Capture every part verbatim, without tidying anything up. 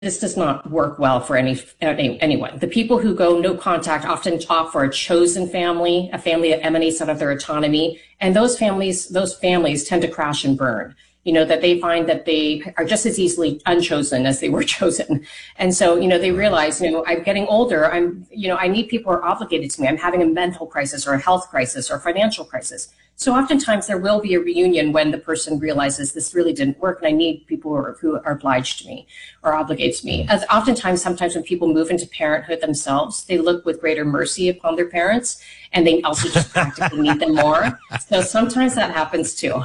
this does not work well for any, any anyone. The people who go no contact often opt for a chosen family, a family that emanates out of their autonomy. And those families, those families tend to crash and burn. You know, that they find that they are just as easily unchosen as they were chosen. And so, you know, they realize, you know, I'm getting older. I'm, you know, I need people who are obligated to me. I'm having a mental crisis or a health crisis or a financial crisis. So oftentimes there will be a reunion when the person realizes this really didn't work and I need people who are, who are obliged to me or obligated to me. As oftentimes, sometimes when people move into parenthood themselves, they look with greater mercy upon their parents and they also just practically need them more. So sometimes that happens too.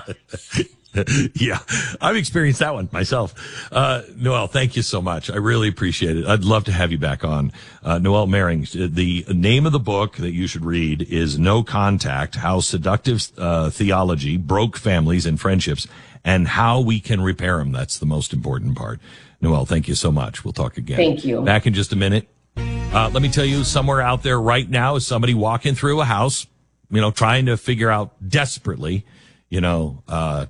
Yeah, I've experienced that one myself. Uh, Noelle, thank you so much. I really appreciate it. I'd love to have you back on. Uh, Noelle Mering, the name of the book that you should read is No Contact, How Seductive uh, Theology Broke Families and Friendships and How We Can Repair Them. That's the most important part. Noelle, thank you so much. We'll talk again. Thank you. Back in just a minute. Uh, let me tell you, somewhere out there right now is somebody walking through a house, you know, trying to figure out desperately, you know, uh,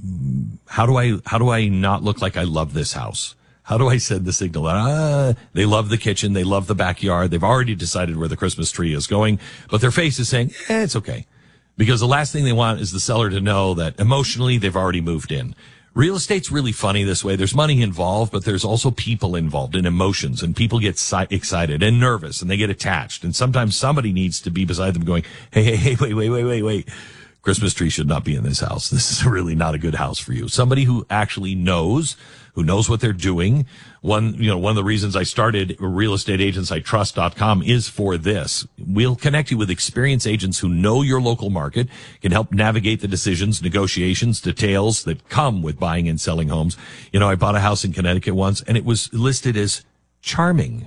How do I, how do I not look like I love this house? How do I send the signal that, ah, they love the kitchen, they love the backyard, they've already decided where the Christmas tree is going, but their face is saying, eh, it's okay. Because the last thing they want is the seller to know that emotionally they've already moved in. Real estate's really funny this way. There's money involved, but there's also people involved and emotions, and people get si- excited and nervous and they get attached. And sometimes somebody needs to be beside them going, hey, hey, hey, wait, wait, wait, wait, wait. Christmas tree should not be in this house. This is really not a good house for you. Somebody who actually knows, who knows what they're doing. One, you know, one of the reasons I started real estate agents I trust dot com is for this. We'll connect you with experienced agents who know your local market, can help navigate the decisions, negotiations, details that come with buying and selling homes. You know, I bought a house in Connecticut once and it was listed as charming,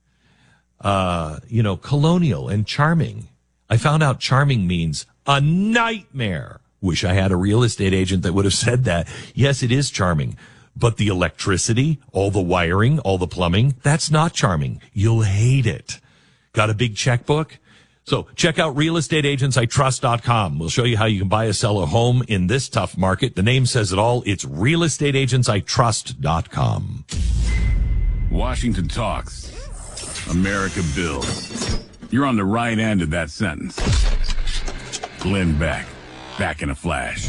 uh, you know, colonial and charming. I found out charming means a nightmare. Wish I had a real estate agent that would have said that. Yes, it is charming, but the electricity, all the wiring, all the plumbing, that's not charming. You'll hate it. Got a big checkbook? So check out real estate agents I trust dot com. We'll show you how you can buy or sell a home in this tough market. The name says it all. It's real estate agents I trust dot com. Washington talks. America builds. You're on the right end of that sentence. Glenn Beck, back in a flash.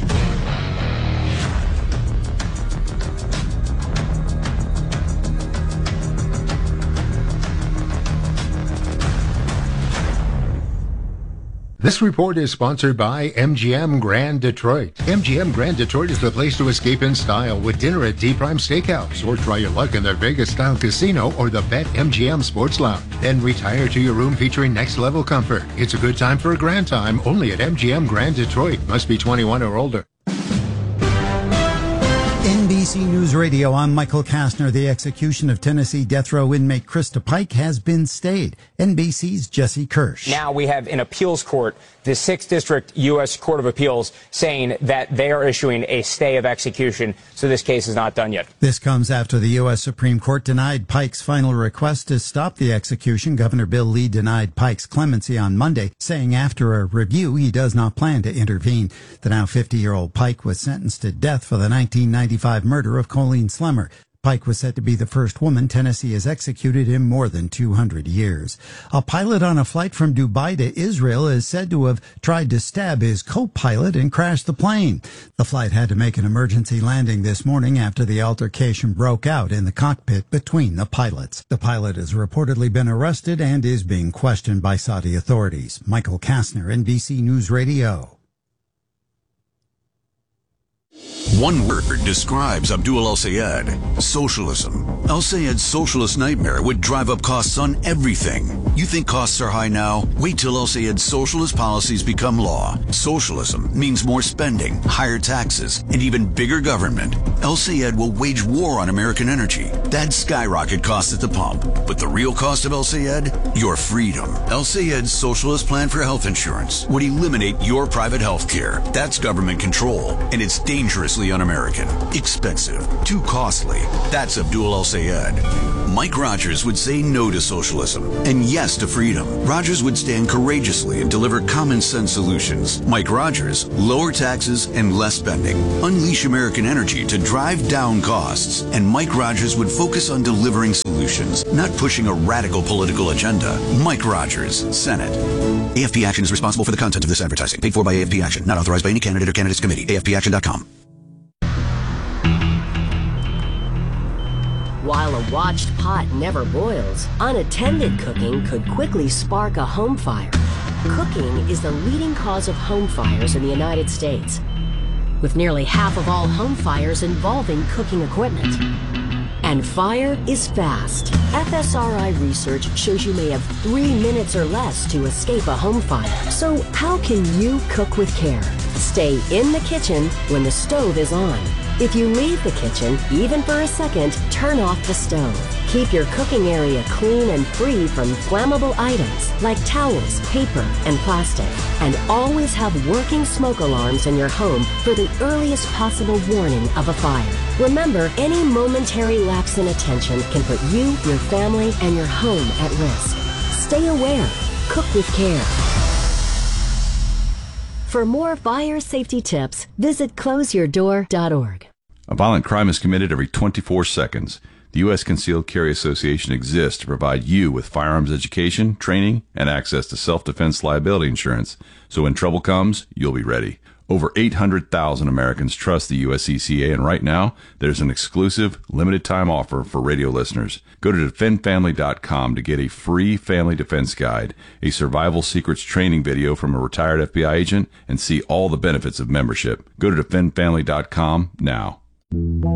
This report is sponsored by M G M Grand Detroit. M G M Grand Detroit is the place to escape in style with dinner at D Prime Steakhouse, or try your luck in their Vegas-style casino or the Bet M G M Sports Lounge. Then retire to your room featuring next-level comfort. It's a good time for a grand time only at M G M Grand Detroit. Must be twenty-one or older. N B C News Radio, I'm Michael Kastner. The execution of Tennessee death row inmate Krista Pike has been stayed. N B C's Jesse Kirsch. Now we have an appeals court, the sixth District U S Court of Appeals, saying that they are issuing a stay of execution, so this case is not done yet. This comes after the U S Supreme Court denied Pike's final request to stop the execution. Governor Bill Lee denied Pike's clemency on Monday, saying after a review he does not plan to intervene. The now fifty-year-old Pike was sentenced to death for the nineteen ninety-five murder of Colleen Slemmer. Pike was said to be the first woman Tennessee has executed in more than two hundred years. A pilot on a flight from Dubai to Israel is said to have tried to stab his co-pilot and crashed the plane. The flight had to make an emergency landing this morning after the altercation broke out in the cockpit between the pilots. The pilot has reportedly been arrested and is being questioned by Saudi authorities. Michael Kastner, N B C News Radio. One word describes Abdul El-Sayed: socialism. El-Sayed's socialist nightmare would drive up costs on everything. You think costs are high now? Wait till El-Sayed's socialist policies become law. Socialism means more spending, higher taxes, and even bigger government. El-Sayed will wage war on American energy. That'd skyrocket costs at the pump. But the real cost of El-Sayed? Your freedom. El-Sayed's socialist plan for health insurance would eliminate your private health care. That's government control, and it's dangerously un-American. Expensive. Too costly. That's Abdul El-Sayed. Mike Rogers would say no to socialism and yes to freedom. Rogers would stand courageously and deliver common sense solutions. Mike Rogers, lower taxes and less spending. Unleash American energy to drive drive down costs, and Mike Rogers would focus on delivering solutions, not pushing a radical political agenda. Mike Rogers, Senate. A F P Action is responsible for the content of this advertising. Paid for by A F P Action. Not authorized by any candidate or candidates committee. A F P action dot com. While a watched pot never boils, unattended cooking could quickly spark a home fire. Cooking is the leading cause of home fires in the United States, with nearly half of all home fires involving cooking equipment. And fire is fast. F S R I research shows you may have three minutes or less to escape a home fire. So how can you cook with care? Stay in the kitchen when the stove is on. If you leave the kitchen, even for a second, turn off the stove. Keep your cooking area clean and free from flammable items like towels, paper, and plastic. And always have working smoke alarms in your home for the earliest possible warning of a fire. Remember, any momentary lapse in attention can put you, your family, and your home at risk. Stay aware. Cook with care. For more fire safety tips, visit close your door dot org. A violent crime is committed every twenty-four seconds. The U S Concealed Carry Association exists to provide you with firearms education, training, and access to self-defense liability insurance. So when trouble comes, you'll be ready. Over eight hundred thousand Americans trust the U S C C A, and right now, there's an exclusive, limited-time offer for radio listeners. Go to defend family dot com to get a free family defense guide, a survival secrets training video from a retired F B I agent, and see all the benefits of membership. Go to defend family dot com now.